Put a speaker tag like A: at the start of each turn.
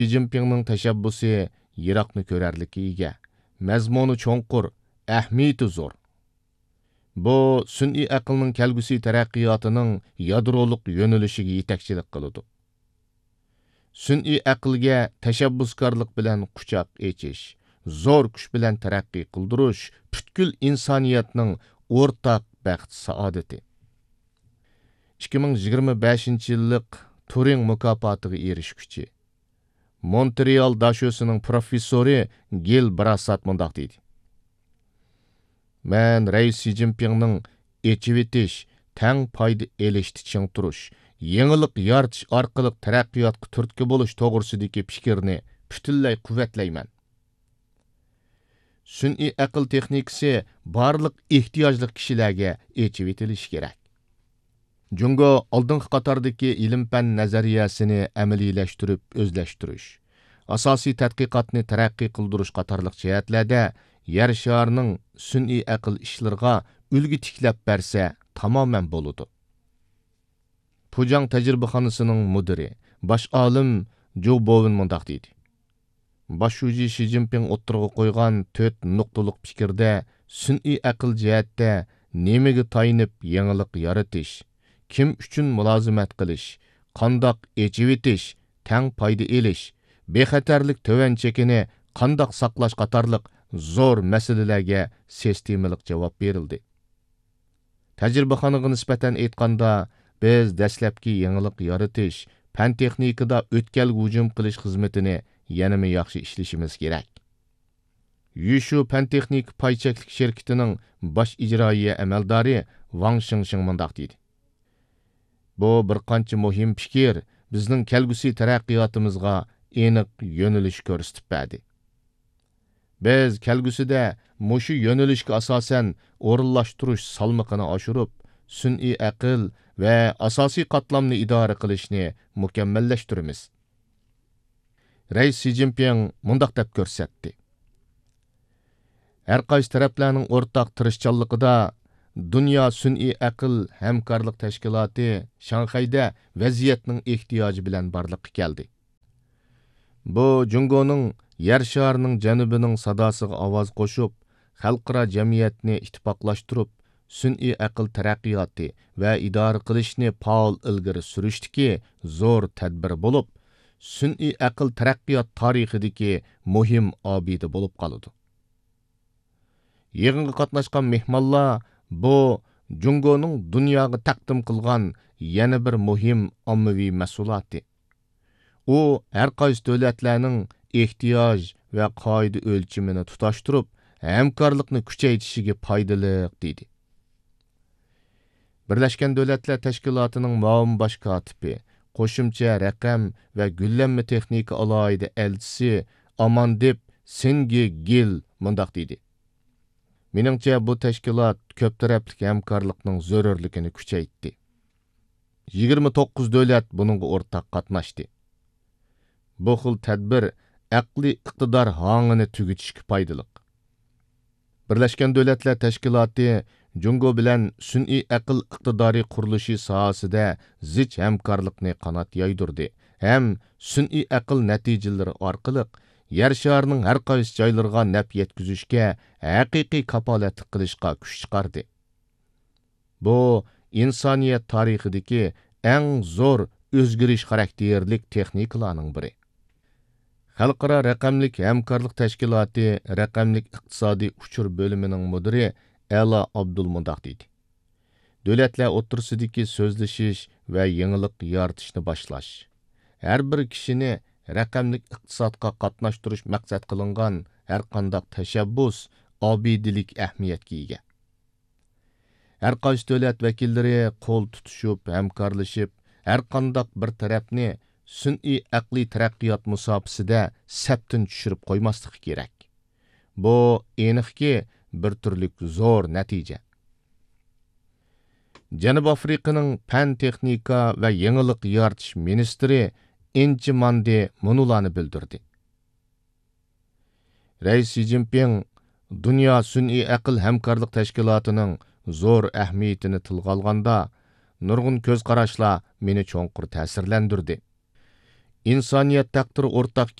A: Xi Jinpingning tashabbusi yiroqni ko'rarlikka ega, mazmuni cho'nqur, ahamiyati zo'r. Bu sun'iy aqlning kelgusi taraqqiyotining yadroliq yo'nalishiga yetakchilik qiladi. Sun'iy aqlga tashabbuskorlik bilan quchoq echish, zo'r kuch bilan taraqqiy qildirish butkul insoniyatning o'rtaq baxt saodati. 2025-yillik Turing mukofotiga erishguchi Montreal dashosining professori Gil Brassat mundaq deydi. Men Reis Xi Jinpingning echivetish, tang payda elishti ching turish, yangilik yaratish orqali taraqqiyotga turtki bo'lish to'g'risidagi fikrni butunlay quvvatlayman. Sun'iy aql texnikasi barliq ehtiyojli kishilarga echivetilishi kerak. Jungo oldingi qatordagi ilm-fan nazariyasini amaliyleştirib o'zlashtirish, asosiy tadqiqotni taraqqiy qildirish qatorliq jihatlarda yer sharining sun'iy aql ishlariga ulgi tiklab bersa tamoman bo'ladi. Pujang tajribaxonasining mudiri, bosh olim Jo Bowen mundaq deydi. Başuji Xi Jinping o'ttirg'a qo'ygan 4 nuqtaliq fikrda sun'iy aql jihatda nemaga tayinib yangilik yaratish, kim uchun mulozimat qilish, qandoq echivetish, tang payda elish, bexatarlik töven chekini qandoq saqlash qatorliq zo'r masalalarga sistemalik javob berildi. Tajribaxonaga nisbatan aytganda, biz dastlabki yangilik yaratish, fan texnikada o'tkal hujum qilish xizmatini yanama yaxshi ishlashimiz kerak. Yushu fan texnik paychaklik shirkatining bosh ijroiya amaldori Wang Xingxing mundaq deydi. Bu bir qancha muhim fikir bizning kelgusi taraqqiyotimizga aniq yo'nalish ko'rsatib berdi. Biz kelgusida mushu yo'nalishga asosan o'rinlashtirish salmoqini oshirib, sun'iy aql va asosiy qatlamni idora qilishni mukammallashtiramiz. Reis Xi Jinping mundaq deb ko'rsatdi. Har qaysi taraflarning o'rtaq tirishchanligida Dünya Sun'iy aql hamkorlik tashkiloti Shanxayda vaziyatning ehtiyoji bilan barliqqa keldi. Bu Jungoning yer sharining janubining sadosiga ovoz qo'shib, xalqaro jamiyatni ittifoqlashtirib, sun'iy aql taraqqiyoti va idora qilishni faol ilgari surishdiki zo'r tadbir bo'lib, sun'iy aql taraqqiyot tarixidagi muhim obida bo'lib qoladi. Yig'inga qatnashgan mehmonlar bu Jungoning dunyoga taqdim qilgan yana bir muhim ommaviy mas'uliyati. U har qaysi davlatlarning ehtiyoj va qoida o'lchimini tutashtirib, hamkorlikni kuchaytirishiga foydali deydi. Birlashgan Davlatlar Tashkilotining muavin bosh kotibi, qo'shimcha raqam va gullanma texnika alohida elchisi Amandip Singi Gil mundaq deydi. Meningcha bu tashkilot ko'p tarafli hamkorlikning zarurligini kuchaytdi. 29 davlat buningga o'rtaq qatnashdi. Bu xil tadbir aqliy iqtidor hangini tugitishga foydali. Birlashgan Davlatlar Tashkiloti Jungo bilan sun'iy aql iqtidori qurilishi sohasida zich hamkorlikni qanot yoydirdi. Ham sun'iy aql natijalari orqali yer sharining har qaysi joylariga naf yetkazishga haqiqiy kapolatlik qilishga kuch chiqardi. Bu insoniyat tarixidagi eng zo'r o'zgarish xarakterlik texnikalarning biri. Xalqaro raqamlik hamkorlik tashkiloti raqamlik iqtisodiy uchur bo'limining mudiri Ela Abdul mundaq deydi. Davlatlar o'rtasidagi so'zlashish va yangilik yaratishni boshlash. Har bir kishini raqamlik iqtisodga qatnashtirish maqsad qilingan har qanday tashabbus obidilik ahamiyatga ega. Har qaysi davlat vakillari qo'l tutishib, hamkorlashib, har qanday bir tarafni sun'iy aqliy taraqqiyot musobaqasida saptin tushirib qo'ymasligi kerak. Bu aniqki bir turlik zo'r natija. Janub Afrikaning fan texnika va yangilik yaratish ministri Inchi Mandi munulani bildirdi. Reis Xi Jinping Dünya Sun'iy aql hamkorlik tashkilotining zo'r ahamiyatini tilga olganda nurg'un ko'z qarashlar meni cho'nqur ta'sirlantirdi. insoniyat taqdiri o'rtaq